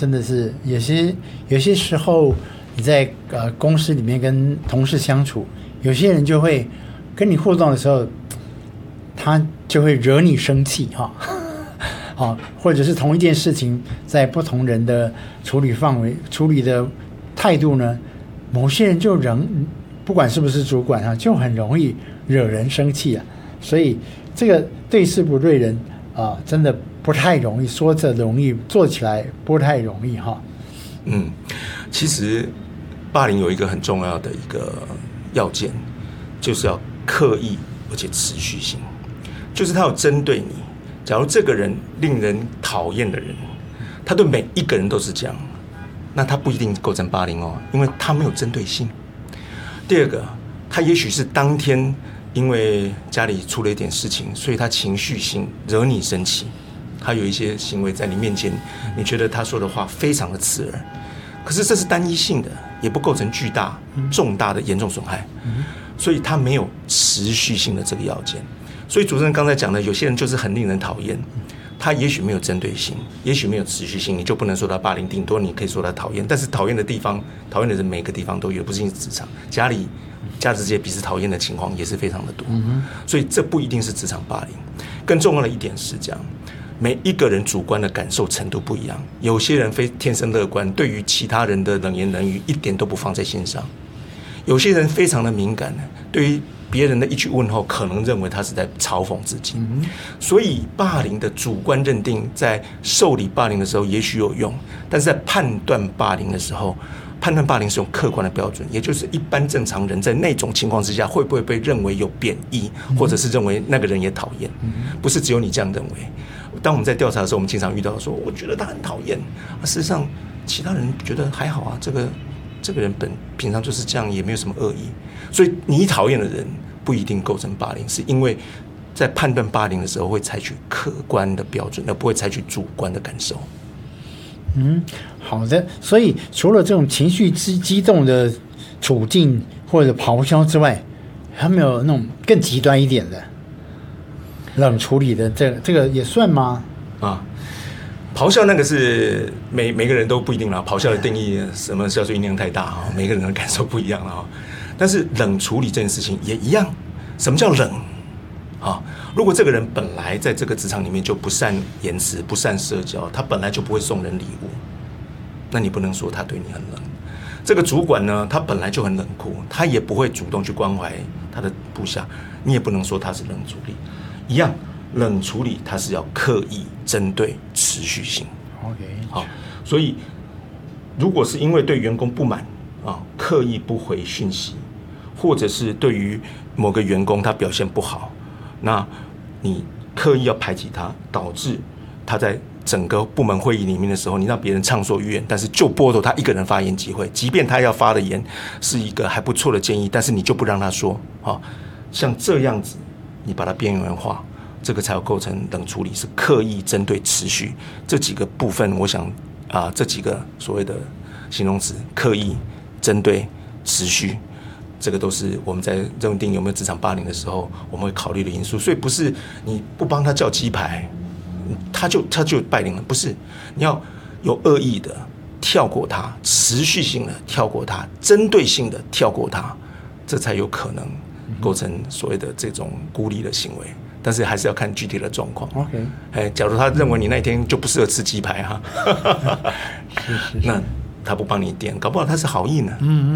真的是有些时候你在公司里面跟同事相处，有些人就会跟你互动的时候，他就会惹你生气哈。或者是同一件事情，在不同人的处理范围、处理的态度呢，某些人就不管是不是主管啊，就很容易惹人生气啊。所以这个对事不对人啊，真的不太容易，说着容易，做起来不太容易哈。 其实霸凌有一个很重要的一个要件，就是要刻意而且持续性，就是他有针对你。假如这个人令人讨厌的人，他对每一个人都是这样，那他不一定构成霸凌哦，因为他没有针对性。第二个，他也许是当天因为家里出了一点事情，所以他情绪性惹你生气，他有一些行为在你面前，你觉得他说的话非常的刺耳，可是这是单一性的，也不构成巨大、重大的严重损害，所以他没有持续性的这个要件。所以主持人刚才讲的，有些人就是很令人讨厌，他也许没有针对性，也许没有持续性，你就不能说他霸凌，顶多你可以说他讨厌。但是讨厌的地方，讨厌的人每个地方都有，不是职场、家里、家之间彼此讨厌的情况也是非常的多。所以这不一定是职场霸凌。更重要的一点是这样，每一个人主观的感受程度不一样，有些人天生乐观，对于其他人的冷言冷语一点都不放在心上；有些人非常的敏感，对于别人的一句问候，可能认为他是在嘲讽自己。所以霸凌的主观认定，在受理霸凌的时候也许有用，但是在判断霸凌的时候，判断霸凌是用客观的标准，也就是一般正常人在那种情况之下，会不会被认为有贬义，或者是认为那个人也讨厌，不是只有你这样认为。当我们在调查的时候，我们经常遇到说，我觉得他很讨厌，事实上其他人觉得还好啊，这个人平常就是这样，也没有什么恶意。所以你讨厌的人不一定构成霸凌，是因为在判断霸凌的时候会采取客观的标准，而不会采取主观的感受。 好的。所以除了这种情绪激动的处境或者咆哮之外，还没有那种更极端一点的冷处理的，这个也算吗？ 咆哮那个是每个人都不一定啦，咆哮的定义什么叫做音量太大，每个人的感受不一样啦。但是冷处理这件事情也一样，什么叫冷？如果这个人本来在这个职场里面就不善言辞、不善社交，他本来就不会送人礼物，那你不能说他对你很冷。这个主管呢，他本来就很冷酷，他也不会主动去关怀他的部下，你也不能说他是冷处理。一样，冷处理它是要刻意针对持续性。 OK， 所以如果是因为对员工不满刻意不回讯息，或者是对于某个员工他表现不好，那你刻意要排挤他，导致他在整个部门会议里面的时候，你让别人畅所欲言，但是就剥夺他一个人发言机会，即便他要发的言是一个还不错的建议，但是你就不让他说。像这样子你把它边缘化，这个才有构成冷处理，是刻意针对持续这几个部分。我想这几个所谓的形容词，刻意、针对、持续，这个都是我们在认定有没有职场霸凌的时候我们会考虑的因素。所以不是你不帮他叫鸡排，他就霸凌了，不是，你要有恶意的跳过他，持续性的跳过他，针对性的跳过他，这才有可能构成所谓的这种孤立的行为。但是还是要看具体的状况。假如他认为你那一天就不适合吃鸡排那他不帮你点，搞不好他是好意呢。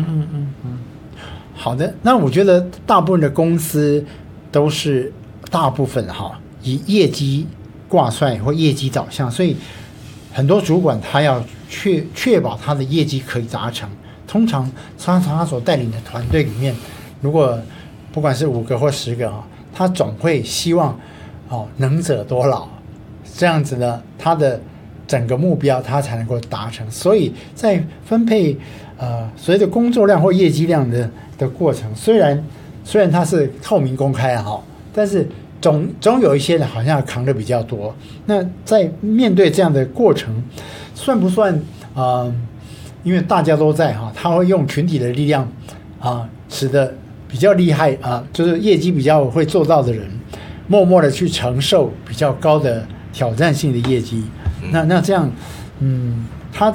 好的，那我觉得大部分的公司都是以业绩挂帅或业绩导向，所以很多主管他要确保他的业绩可以达成。通常他所带领的团队里面，如果不管是5个或10个他总会希望能者多劳，这样子呢，他的整个目标他才能够达成。所以在分配随着工作量或业绩量的过程，虽然它是透明公开但是总有一些人好像扛得比较多。那在面对这样的过程，算不算因为大家都在他会用群体的力量使得比较厉害就是业绩比较会做到的人，默默的去承受比较高的挑战性的业绩。那这样